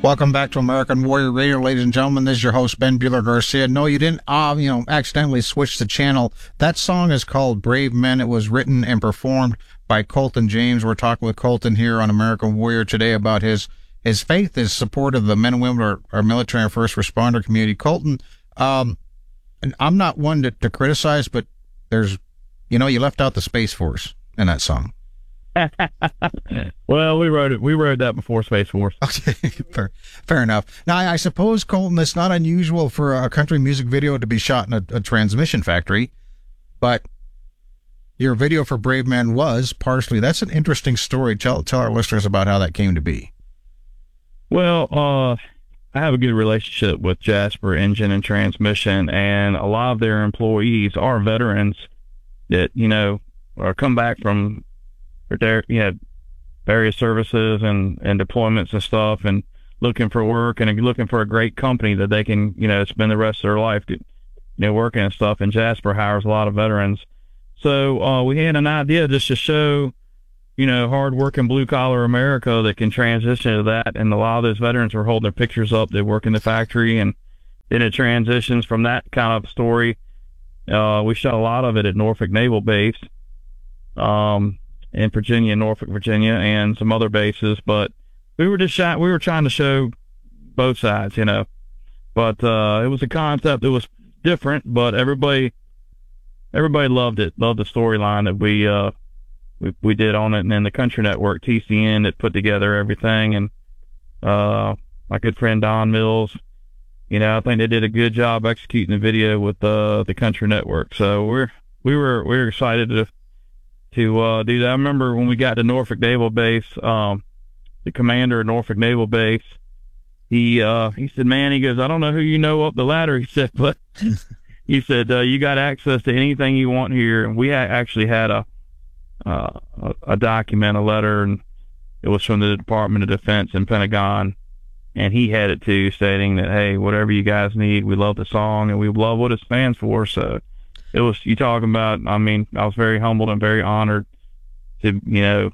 Welcome back to American Warrior Radio, ladies and gentlemen. This is your host, Ben Bueller Garcia. No, you didn't, accidentally switch the channel. That song is called Brave Men. It was written and performed by Colton James. We're talking with Colton here on American Warrior today about his faith, his support of the men and women of our military and first responder community. Colton, and I'm not one to criticize, but there's, you left out the Space Force in that song. Well, we wrote that before Space Force. Okay, fair enough. Now, I suppose, Colton, it's not unusual for a country music video to be shot in a transmission factory, but your video for Brave Man was partially. That's an interesting story. Tell our listeners about how that came to be. Well, I have a good relationship with Jasper Engine and Transmission, and a lot of their employees are veterans that, are come back from their, various services and deployments and stuff, and looking for work and looking for a great company that they can, spend the rest of their life, working and stuff. And Jasper hires a lot of veterans. So, we had an idea just to show, hard-working blue-collar America that can transition to that. And a lot of those veterans were holding their pictures up. They work in the factory, and then it transitions from that kind of story. We shot a lot of it at Norfolk Naval Base, in Virginia, Norfolk, Virginia, and some other bases. But we were trying to show both sides, But it was a concept that was different, but everybody loved it, loved the storyline that we did on it. And then the Country Network, TCN, that put together everything. And my good friend Don Mills, I think they did a good job executing the video with the Country Network. So we were excited to do that. I remember when we got to Norfolk Naval Base, the commander of Norfolk Naval Base, he said, "Man," he goes, "I don't know who you know up the ladder," he said, "but he said, you got access to anything you want here." And we actually had a document, a letter, and it was from the Department of Defense and Pentagon, and he had it too, stating that, "Hey, whatever you guys need, we love the song and we love what it stands for." So it was, you talking about, I was very humbled and very honored to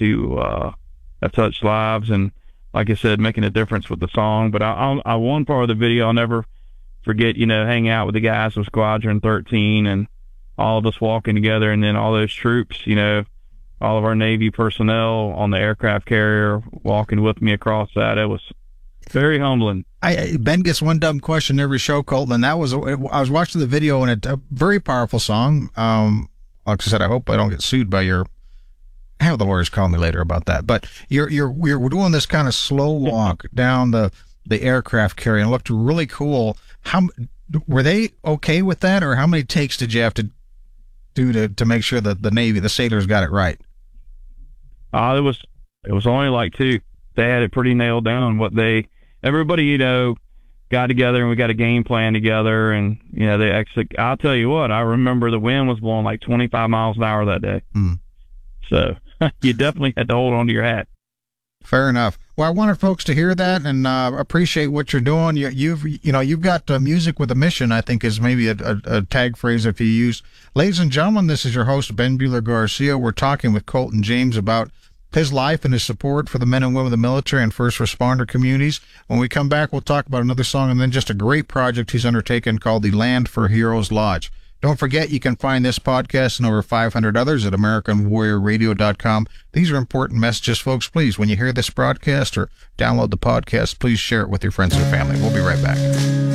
have touched lives, and like I said, making a difference with the song. But I one part of the video I'll never forget, hanging out with the guys of Squadron 13 and all of us walking together, and then all those troops, all of our Navy personnel on the aircraft carrier walking with me across that. It was very humbling. Ben gets one dumb question every show, Colton, and that was, I was watching the video, and it's a very powerful song. Like I said, I hope I don't get sued by have the lawyers call me later about that. But we're doing this kind of slow walk down the aircraft carrier, and it looked really cool. Were they okay with that, or how many takes did you have to do to make sure that the sailors got it right? It was only like 2. They had it pretty nailed down. Everybody, got together, and we got a game plan together, and, they actually, I'll tell you what, I remember the wind was blowing like 25 miles an hour that day. So you definitely had to hold on to your hat. Fair enough. Well, I wanted folks to hear that and appreciate what you're doing. You've got music with a mission, I think, is maybe a tag phrase if you use. Ladies and gentlemen, this is your host, Ben Bueller Garcia. We're talking with Colton James about his life and his support for the men and women of the military and first responder communities. When we come back, we'll talk about another song and then just a great project he's undertaken called the Land for Heroes Lodge. Don't forget, you can find this podcast and over 500 others at AmericanWarriorRadio.com. These are important messages, folks. Please, when you hear this broadcast or download the podcast, please share it with your friends and family. We'll be right back.